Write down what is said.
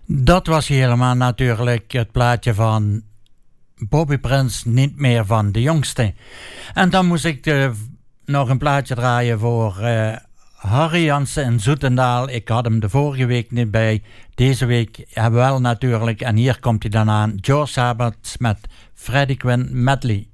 Dat was helemaal natuurlijk het plaatje van Bobby Prince, niet meer van de jongste. En dan moest ik nog een plaatje draaien voor Harry Jansen in Zoetendaal. Ik had hem de vorige week niet bij. Deze week hebben we wel natuurlijk. En hier komt hij dan aan. George Sabbath met Freddie Quinn Medley.